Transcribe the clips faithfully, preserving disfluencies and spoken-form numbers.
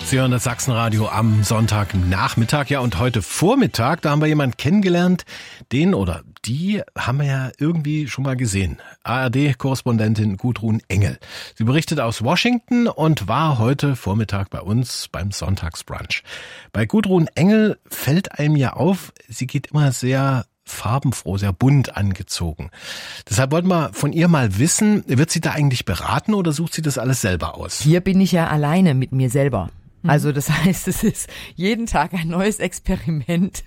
Sie hören das Sachsenradio am Sonntagnachmittag, ja, und heute Vormittag, da haben wir jemanden kennengelernt, den oder die haben wir ja irgendwie schon mal gesehen. A R D-Korrespondentin Gudrun Engel. Sie berichtet aus Washington und war heute Vormittag bei uns beim Sonntagsbrunch. Bei Gudrun Engel fällt einem ja auf, sie geht immer sehr farbenfroh, sehr bunt angezogen. Deshalb wollten wir von ihr mal wissen, wird sie da eigentlich beraten oder sucht sie das alles selber aus? Hier bin ich ja alleine mit mir selber. Also das heißt, es ist jeden Tag ein neues Experiment,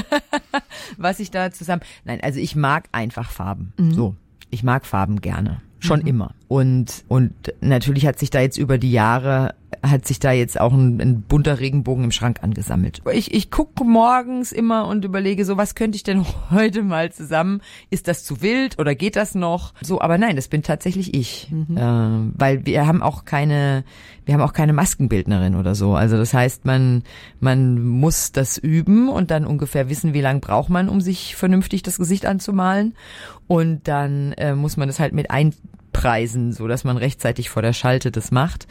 was ich da zusammen... Nein, also ich mag einfach Farben. Mhm. So, ich mag Farben gerne. Schon mhm. immer. Und und natürlich hat sich da jetzt über die Jahre, hat sich da jetzt auch ein, ein bunter Regenbogen im Schrank angesammelt. Ich, ich gucke morgens immer und überlege so, was könnte ich denn heute mal zusammen? Ist das zu wild oder geht das noch? So, aber nein, das bin tatsächlich ich. Mhm. Äh, weil wir haben auch keine, wir haben auch keine Maskenbildnerin oder so. Also das heißt, man, man muss das üben und dann ungefähr wissen, wie lange braucht man, um sich vernünftig das Gesicht anzumalen. Und dann äh, muss man das halt mit einpreisen, so dass man rechtzeitig vor der Schalte das macht.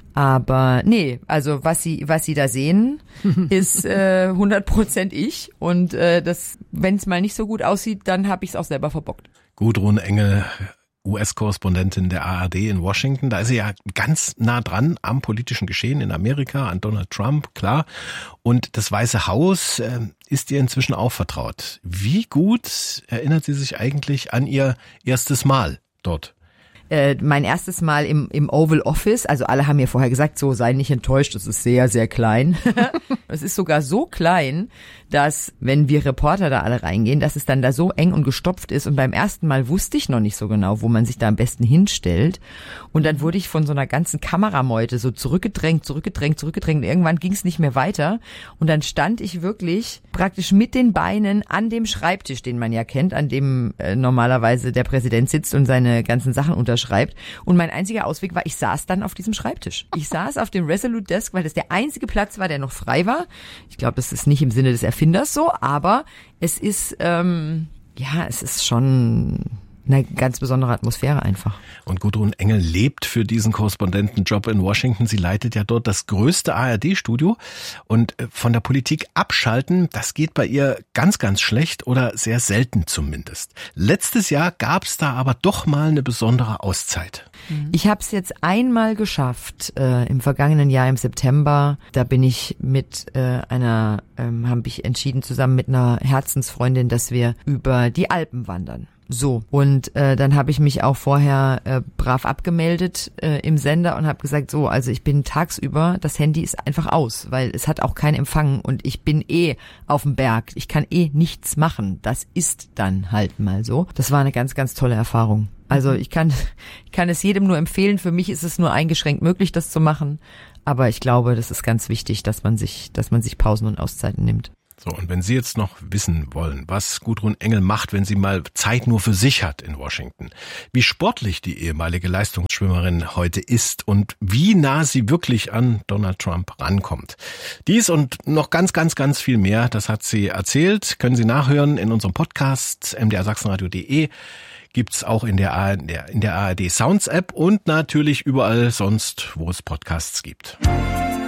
Aber nee, also was sie was sie da sehen, ist äh, hundert Prozent ich. Und äh, das, wenn es mal nicht so gut aussieht, dann habe ich es auch selber verbockt. Gudrun Engel, U S-Korrespondentin der A R D in Washington. Da ist sie ja ganz nah dran am politischen Geschehen in Amerika, an Donald Trump, klar. Und das Weiße Haus äh, ist ihr inzwischen auch vertraut. Wie gut erinnert sie sich eigentlich an ihr erstes Mal dort? Äh, mein erstes Mal im, im Oval Office, also alle haben mir vorher gesagt, so sei nicht enttäuscht, das ist sehr, sehr klein. Es ist sogar so klein, dass, wenn wir Reporter da alle reingehen, dass es dann da so eng und gestopft ist. Und beim ersten Mal wusste ich noch nicht so genau, wo man sich da am besten hinstellt. Und dann wurde ich von so einer ganzen Kamerameute so zurückgedrängt, zurückgedrängt, zurückgedrängt. Und irgendwann ging es nicht mehr weiter. Und dann stand ich wirklich praktisch mit den Beinen an dem Schreibtisch, den man ja kennt, an dem äh, normalerweise der Präsident sitzt und seine ganzen Sachen unterschreibt. Und mein einziger Ausweg war, ich saß dann auf diesem Schreibtisch. Ich saß auf dem Resolute Desk, weil das der einzige Platz war, der noch frei war. Ich glaube, das ist nicht im Sinne des Erfinders so, aber es ist, ähm, ja, es ist schon eine ganz besondere Atmosphäre einfach. Und Gudrun Engel lebt für diesen Korrespondentenjob in Washington. Sie leitet ja dort das größte A R D-Studio. Und von der Politik abschalten, das geht bei ihr ganz, ganz schlecht oder sehr selten zumindest. Letztes Jahr gab es da aber doch mal eine besondere Auszeit. Ich habe es jetzt einmal geschafft, äh, im vergangenen Jahr im September. Da bin ich mit äh, einer, ähm, habe ich entschieden zusammen mit einer Herzensfreundin, dass wir über die Alpen wandern. So, und äh, dann habe ich mich auch vorher äh, brav abgemeldet äh, im Sender und habe gesagt, so, also ich bin tagsüber, das Handy ist einfach aus, weil es hat auch keinen Empfang und ich bin eh auf dem Berg, ich kann eh nichts machen, das ist dann halt mal so. Das war eine ganz, ganz tolle Erfahrung. Also ich kann, ich kann es jedem nur empfehlen, für mich ist es nur eingeschränkt möglich, das zu machen, aber ich glaube, das ist ganz wichtig, dass man sich, dass man sich Pausen und Auszeiten nimmt. So, und wenn Sie jetzt noch wissen wollen, was Gudrun Engel macht, wenn sie mal Zeit nur für sich hat in Washington, wie sportlich die ehemalige Leistungsschwimmerin heute ist und wie nah sie wirklich an Donald Trump rankommt. Dies und noch ganz, ganz, ganz viel mehr, das hat sie erzählt, können Sie nachhören in unserem Podcast m d r sachsenradio punkt de. Gibt's auch in der, in der, in der A R D Sounds App und natürlich überall sonst, wo es Podcasts gibt.